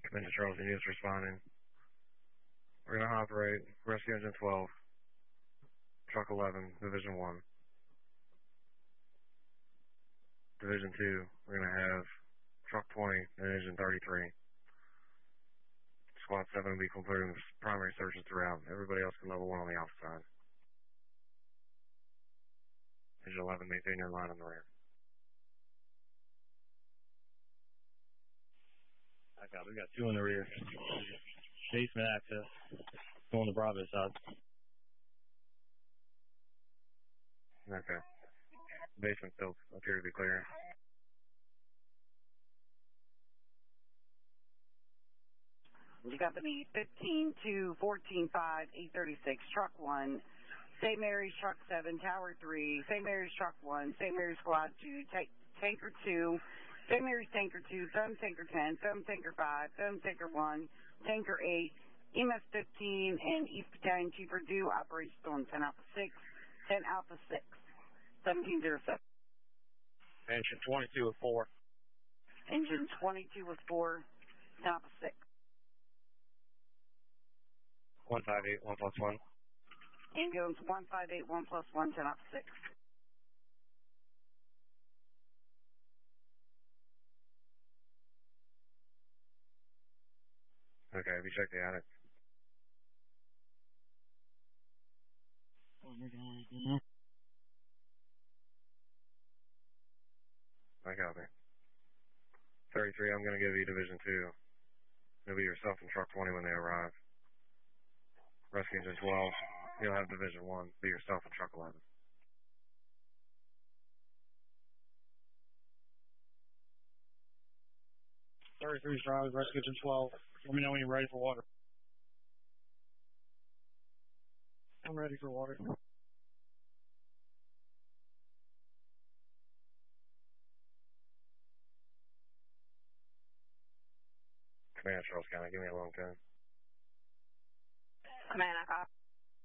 Commander Charles News responding. We're going to operate Rescue Engine 12, Truck 11, Division 1. Division 2, we're going to have Truck 20 and Engine 33. Squad 7 will be completing primary searches throughout. Everybody else can level 1 on the outside. Engine 11, maintain your line on the rear. I got. We got 2 in the rear. Basement access. Go on the Bravo side. Okay. Basement still appear to be clear. You got the 15 to 14-5, 836, Truck 1, St. Mary's Truck 7, Tower 3, St. Mary's Truck 1, St. Mary's Squad 2, Tanker 2, St. Mary's Tanker 2, Thumb Tanker 10, Thumb Tanker 5, Thumb Tanker 1, Tanker 8, EMS 15, and East Battalion Chief Purdue, Operation Storm 10 Alpha 6, 10 Alpha 6, 1707. Engine 22 with 4. Engine 22 with 4, 10 Alpha 6. 158, 1 plus 1. Ambulance 158, 1 plus 1, 10 Alpha 6. Okay, have you checked the attic? I copy. 33, I'm going to give you Division 2. It'll be yourself and Truck 20 when they arrive. Rescue Engine 12, you'll have Division 1. Be yourself and Truck 11. Thirty-three drive, Rescue Engine 12. Let me know when you're ready for water. I'm ready for water. Command Charles County, give me a long time. Command, I copy.